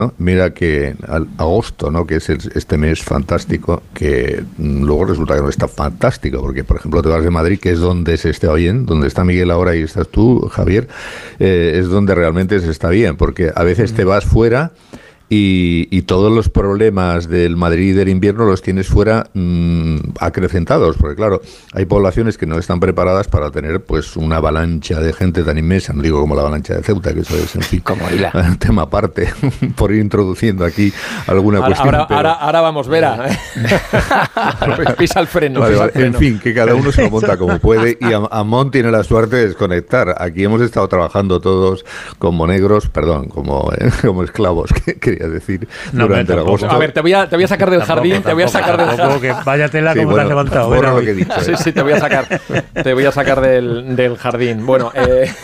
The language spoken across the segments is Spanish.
¿no? Mira que agosto, ¿no? Que es este mes fantástico, que luego resulta que no está fantástico, porque por ejemplo te vas de Madrid, que es donde se está bien, donde está Miguel ahora y estás tú, Javier, es donde realmente se está bien, porque a veces te vas fuera y todos los problemas del Madrid del invierno los tienes fuera acrecentados, porque claro, hay poblaciones que no están preparadas para tener pues una avalancha de gente tan inmensa, no digo como la avalancha de Ceuta, que eso es en fin, como un tema aparte, por ir introduciendo aquí alguna cuestión. Ahora vamos, Vera. Pisa el freno. Vale. En fin, que cada uno se lo monta como puede, y Amón tiene la suerte de desconectar. Aquí hemos estado trabajando todos como negros, perdón, como esclavos, quería decir, durante el agosto. A ver, te voy a sacar del jardín, te voy a sacar del jardín. Que váyatela como te has levantado. Borra lo que he dicho. Sí, te voy a sacar del jardín. Bueno,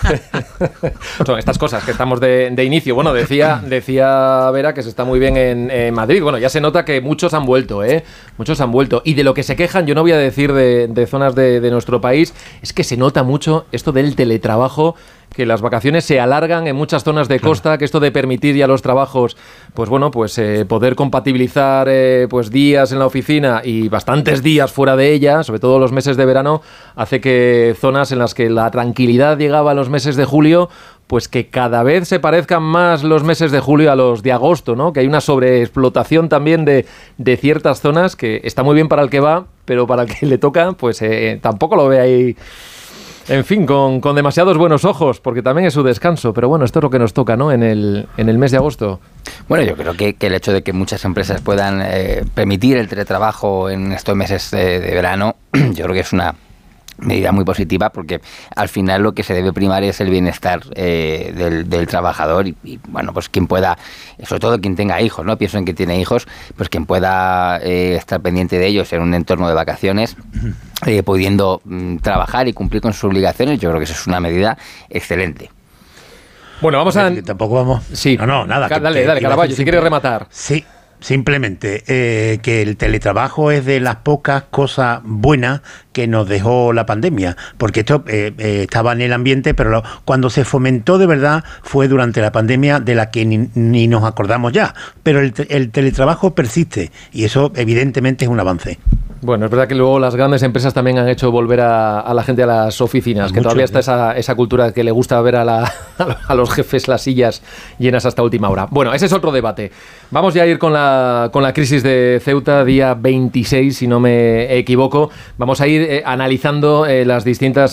son estas cosas que estamos de inicio. Bueno, decía Vera que se está muy bien en Madrid. Bueno, ya se nota que muchos han vuelto, muchos han vuelto. Y de lo que se quejan, yo no voy a decir de zonas de nuestro país, es que se nota mucho esto del teletrabajo, que las vacaciones se alargan en muchas zonas de costa, que esto de permitir ya los trabajos, pues bueno, pues poder compatibilizar pues días en la oficina y bastantes días fuera de ella, sobre todo los meses de verano, hace que zonas en las que la tranquilidad llegaba a los meses de julio, pues que cada vez se parezcan más los meses de julio a los de agosto, ¿no? Que hay una sobreexplotación también de ciertas zonas, que está muy bien para el que va, pero para el que le toca, pues tampoco lo ve ahí, en fin, con demasiados buenos ojos, porque también es su descanso. Pero bueno, esto es lo que nos toca, ¿no? En el mes de agosto. Bueno, yo creo que el hecho de que muchas empresas puedan permitir el teletrabajo en estos meses de verano, yo creo que es una medida muy positiva, porque al final lo que se debe primar es el bienestar del trabajador y bueno, pues quien pueda, sobre todo quien tenga hijos, ¿no? Pienso en que tiene hijos, pues quien pueda estar pendiente de ellos en un entorno de vacaciones, pudiendo trabajar y cumplir con sus obligaciones. Yo creo que eso es una medida excelente. Bueno, vamos a... Tampoco vamos... Sí. No, nada. Dale, Caraballo, si quieres rematar. Sí. Simplemente que el teletrabajo es de las pocas cosas buenas que nos dejó la pandemia, porque esto estaba en el ambiente, pero cuando se fomentó de verdad fue durante la pandemia, de la que ni nos acordamos ya, pero el teletrabajo persiste y eso evidentemente es un avance. Bueno, es verdad que luego las grandes empresas también han hecho volver a la gente a las oficinas, que todavía está esa cultura que le gusta ver a los jefes las sillas llenas hasta última hora. Bueno, ese es otro debate. Vamos ya a ir con la crisis de Ceuta, día 26, si no me equivoco. Vamos a ir analizando las distintas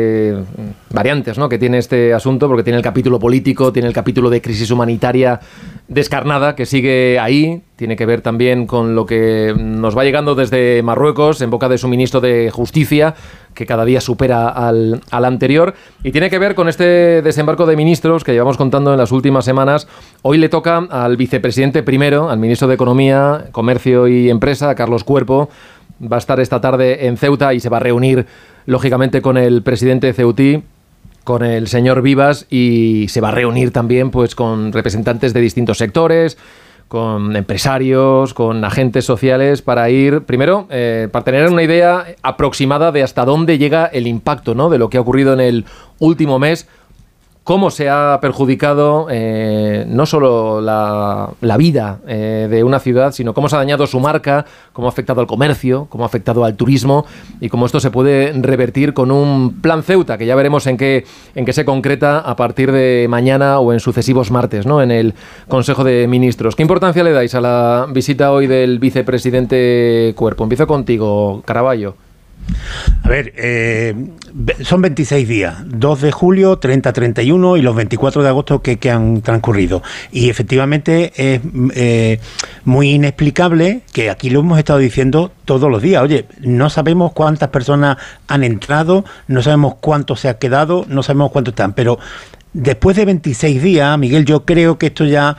variantes, ¿no?, que tiene este asunto, porque tiene el capítulo político, tiene el capítulo de crisis humanitaria descarnada, que sigue ahí. Tiene que ver también con lo que nos va llegando desde Marruecos, en boca de su ministro de Justicia, que cada día supera al anterior. Y tiene que ver con este desembarco de ministros que llevamos contando en las últimas semanas. Hoy le toca al vicepresidente primero, al ministro de Economía, Comercio y Empresa, Carlos Cuerpo. Va a estar esta tarde en Ceuta y se va a reunir, lógicamente, con el presidente ceutí, con el señor Vivas, y se va a reunir también pues con representantes de distintos sectores, con empresarios, con agentes sociales, para ir, primero, para tener una idea aproximada de hasta dónde llega el impacto, ¿no?, de lo que ha ocurrido en el último mes, cómo se ha perjudicado no solo la vida de una ciudad, sino cómo se ha dañado su marca, cómo ha afectado al comercio, cómo ha afectado al turismo, y cómo esto se puede revertir con un plan Ceuta, que ya veremos en qué se concreta a partir de mañana o en sucesivos martes, ¿no?, en el Consejo de Ministros. ¿Qué importancia le dais a la visita hoy del vicepresidente Cuerpo? Empiezo contigo, Caraballo. A ver, son 26 días, 2 de julio, 30, 31 y los 24 de agosto que han transcurrido. Y efectivamente es muy inexplicable, que aquí lo hemos estado diciendo todos los días. Oye, no sabemos cuántas personas han entrado, no sabemos cuánto se ha quedado, no sabemos cuánto están, pero después de 26 días, Miguel, yo creo que esto ya...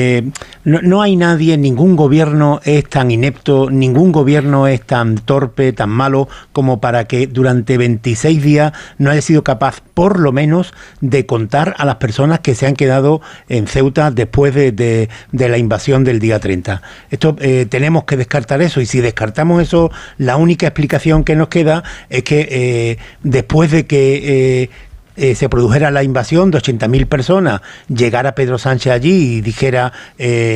no hay nadie, ningún gobierno es tan inepto, ningún gobierno es tan torpe, tan malo, como para que durante 26 días no haya sido capaz, por lo menos, de contar a las personas que se han quedado en Ceuta después de la invasión del día 30. Esto tenemos que descartar eso, y si descartamos eso, la única explicación que nos queda es que después de que... se produjera la invasión de 80.000 personas, llegara Pedro Sánchez allí y dijera